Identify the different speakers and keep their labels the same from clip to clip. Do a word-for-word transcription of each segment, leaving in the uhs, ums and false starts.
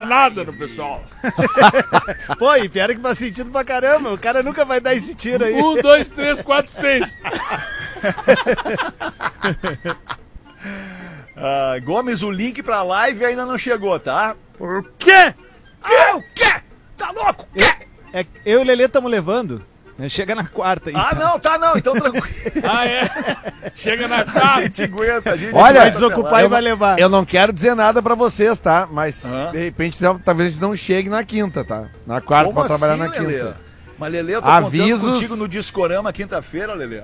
Speaker 1: nada no pessoal.
Speaker 2: Pô, e pior que faz sentido pra caramba. O cara nunca vai dar esse tiro aí.
Speaker 1: Um, dois, três, quatro, seis.
Speaker 3: Ah, Gomes, o link pra live ainda não chegou, tá?
Speaker 1: O quê?
Speaker 3: Ah, o quê? Tá louco?
Speaker 2: Eu, é, eu e o Lelê estamos levando. Chega na quarta aí.
Speaker 3: Ah,
Speaker 2: tá.
Speaker 3: não, tá não, então tranquilo.
Speaker 1: Ah, é? Chega na
Speaker 3: A
Speaker 1: casa.
Speaker 3: gente aguenta, a gente
Speaker 4: Olha,
Speaker 2: Vai desocupar e vai levar.
Speaker 4: Eu não quero dizer nada pra vocês, tá? Mas,
Speaker 3: Hã?
Speaker 4: de repente, talvez a gente não chegue na quinta, tá? Na quarta,
Speaker 3: Como
Speaker 4: pra trabalhar
Speaker 3: assim,
Speaker 4: na quinta.
Speaker 3: Lelê? Mas, Lelê, eu tô
Speaker 4: Avisos-
Speaker 3: contando contigo no Discorama quinta-feira, Lelê.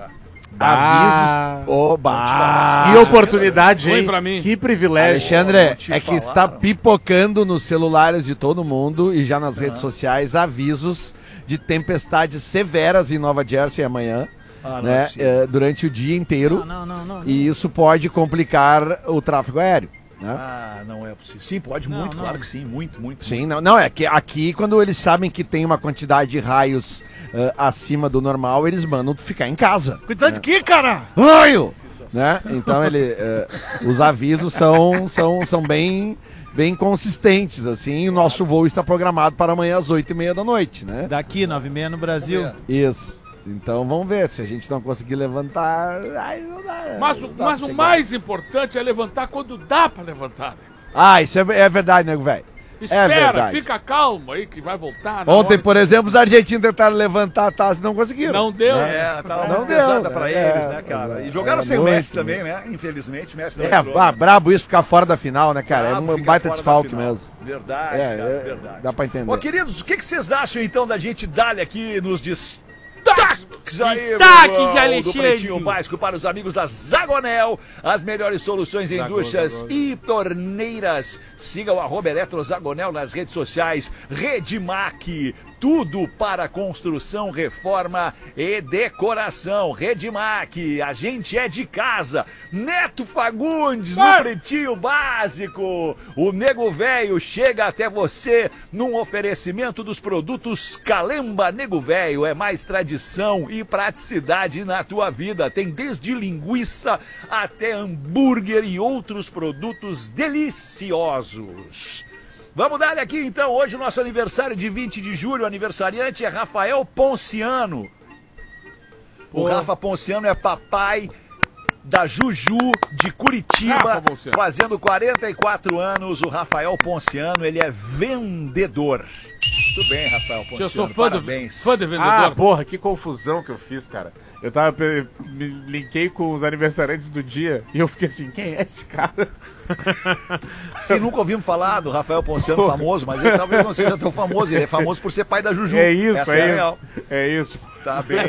Speaker 4: Avisos. Oba!
Speaker 5: Que oportunidade,
Speaker 1: Ruim
Speaker 5: hein?
Speaker 1: pra mim.
Speaker 5: Que privilégio.
Speaker 4: Alexandre,
Speaker 3: Vou te
Speaker 4: é que
Speaker 3: falar.
Speaker 4: está pipocando nos celulares de todo mundo e já nas redes sociais avisos de tempestades severas em Nova Jersey amanhã,
Speaker 3: Ah, não é
Speaker 4: né?
Speaker 3: possível.
Speaker 4: eh, durante o dia inteiro.
Speaker 2: Não, não, não, não.
Speaker 4: E isso pode complicar o tráfego aéreo. Né?
Speaker 3: Ah, não é possível. Sim, pode
Speaker 2: Não,
Speaker 3: muito,
Speaker 2: não.
Speaker 3: claro que sim, muito, muito.
Speaker 4: Sim, não, não, é que aqui, quando eles sabem que tem uma quantidade de raios eh, acima do normal, eles mandam tu ficar em casa.
Speaker 2: Cuidado de quê, cara?
Speaker 4: Raio! Né? Então ele, eh, os avisos são, são, são bem, bem consistentes, assim, e o nosso voo está programado para amanhã às oito e meia da noite, né?
Speaker 2: Daqui, nove e meia no Brasil.
Speaker 4: Isso. Então vamos ver, se a gente não conseguir levantar, aí não dá.
Speaker 1: Mas,
Speaker 4: não
Speaker 1: o-
Speaker 4: dá
Speaker 1: mas
Speaker 4: pra
Speaker 1: o
Speaker 4: chegar.
Speaker 1: mais importante é levantar quando dá pra levantar. Né?
Speaker 4: Ah, isso é, é verdade, nego velho. É
Speaker 1: Espera,
Speaker 4: verdade.
Speaker 1: fica calmo aí que vai voltar. na
Speaker 4: Ontem,
Speaker 1: hora
Speaker 4: por exemplo, os argentinos tentaram levantar a taça e não conseguiram.
Speaker 1: Não deu.
Speaker 3: É, tava
Speaker 4: Não
Speaker 3: uma
Speaker 4: deu,
Speaker 3: pesada pra
Speaker 4: é,
Speaker 3: eles, né, cara? E
Speaker 4: é,
Speaker 3: jogaram
Speaker 4: é
Speaker 3: sem o
Speaker 4: muito,
Speaker 3: Messi também, né? Infelizmente, o Messi não
Speaker 4: É,
Speaker 3: entrou,
Speaker 4: ah,
Speaker 3: né?
Speaker 4: brabo isso ficar fora da final, né, cara?
Speaker 3: Brabo
Speaker 4: é um
Speaker 3: fica
Speaker 4: baita
Speaker 3: fora da
Speaker 4: desfalque
Speaker 3: final.
Speaker 4: mesmo.
Speaker 3: Verdade,
Speaker 4: É,
Speaker 3: cara,
Speaker 4: é,
Speaker 3: verdade.
Speaker 4: dá pra entender.
Speaker 3: Ô, queridos, o que, que vocês acham, então, da gente dar aqui nos destaques aí,
Speaker 5: Destaques,
Speaker 3: meu irmão, do
Speaker 5: Alexandre.
Speaker 3: Pretinho Básico para os amigos da Zagonel, as melhores soluções em
Speaker 1: Zago,
Speaker 3: duchas
Speaker 1: Zago.
Speaker 3: e torneiras. Siga o arroba Eletrozagonel nas redes sociais, Redmac, tudo para construção, reforma e decoração. Redmac, a gente é de casa. Neto Fagundes, no
Speaker 1: Vai.
Speaker 3: Pretinho Básico. O Nego Velho chega até você num oferecimento dos produtos Calemba Nego Velho. É mais tradição e praticidade na tua vida. Tem desde linguiça até hambúrguer e outros produtos deliciosos. Vamos dar aqui então, hoje o nosso aniversário de vinte de julho, o aniversariante é Rafael Ponciano. O Rafa Ponciano é papai da Juju de Curitiba,
Speaker 1: Rafa Ponciano.
Speaker 3: fazendo quarenta e quatro anos. O Rafael Ponciano, ele é vendedor. Muito bem, Rafael Ponciano,
Speaker 1: Eu sou fã, do,
Speaker 3: parabéns.
Speaker 1: fã de vendedor.
Speaker 5: Ah, porra, que confusão que eu fiz, cara. Eu tava, pe- me linkei com os aniversariantes do dia e eu fiquei assim, quem é esse cara?
Speaker 3: Se nunca ouvimos falar do Rafael Ponciano famoso, mas ele talvez não seja tão famoso, ele é famoso por ser pai da Juju.
Speaker 5: É isso,
Speaker 3: Essa
Speaker 5: é,
Speaker 3: a
Speaker 5: isso.
Speaker 3: real.
Speaker 5: É isso.
Speaker 3: Tá bem.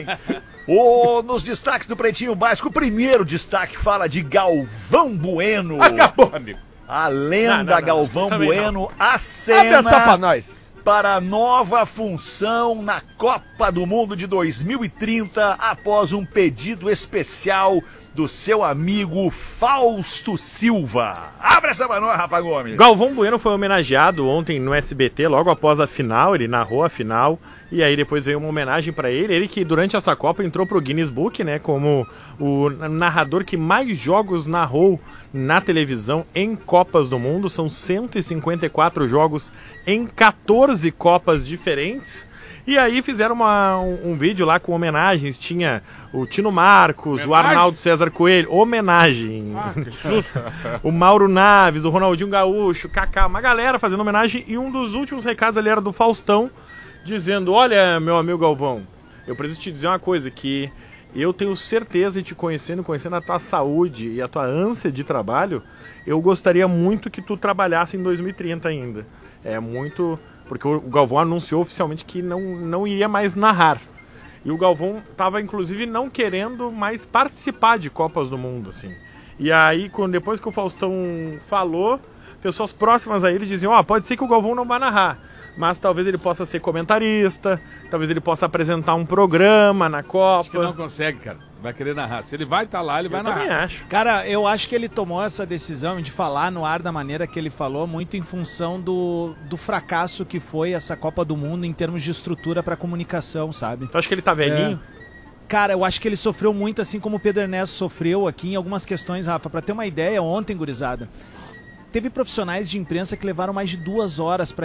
Speaker 3: O, nos destaques do Pretinho Básico, o primeiro destaque fala de Galvão Bueno.
Speaker 5: Acabou, amigo.
Speaker 3: A lenda
Speaker 5: Não, não, não,
Speaker 3: Galvão
Speaker 5: também
Speaker 3: Bueno
Speaker 4: Abre só pra
Speaker 3: acena
Speaker 4: nós.
Speaker 3: para a nova função na Copa do Mundo de dois mil e trinta após um pedido especial do seu amigo Fausto Silva. Abra essa pra nós, Rafa Gomes.
Speaker 6: Galvão Bueno foi homenageado ontem no S B T, logo após a final, ele narrou a final, e aí depois veio uma homenagem pra ele, ele que durante essa Copa entrou pro Guinness Book, né, como o narrador que mais jogos narrou na televisão em Copas do Mundo, são cento e cinquenta e quatro jogos em quatorze Copas diferentes. E aí fizeram uma, um, um vídeo lá com homenagens, tinha o Tino Marcos,
Speaker 1: Homenagem?
Speaker 6: o Arnaldo César Coelho, homenagem.
Speaker 1: Ah, que susto.
Speaker 6: O Mauro Naves, o Ronaldinho Gaúcho, Kaká, uma galera fazendo homenagem. E um dos últimos recados ali era do Faustão, dizendo, olha, meu amigo Galvão, eu preciso te dizer uma coisa, que eu tenho certeza, te conhecendo, conhecendo a tua saúde e a tua ânsia de trabalho, eu gostaria muito que tu trabalhasse em dois mil e trinta ainda. É muito... Porque o Galvão anunciou oficialmente que não, não iria mais narrar. E o Galvão estava, inclusive, não querendo mais participar de Copas do Mundo, assim. E aí, quando, depois que o Faustão falou, pessoas próximas a ele diziam, ó, oh, pode ser que o Galvão não vá narrar, mas talvez ele possa ser comentarista, talvez ele possa apresentar um programa na Copa.
Speaker 1: Acho que não consegue, cara. Vai querer narrar. Se ele vai estar lá, ele vai
Speaker 6: Eu também
Speaker 1: narrar.
Speaker 6: acho.
Speaker 2: Cara, eu acho que ele tomou essa decisão de falar no ar da maneira que ele falou, muito em função do, do fracasso que foi essa Copa do Mundo em termos de estrutura pra comunicação, sabe?
Speaker 6: Eu acho que ele tá velhinho.
Speaker 2: Cara, eu acho que ele sofreu muito, assim como o Pedro Ernesto sofreu aqui em algumas questões, Rafa. Pra ter uma ideia, ontem, gurizada, teve profissionais de imprensa que levaram mais de duas horas pra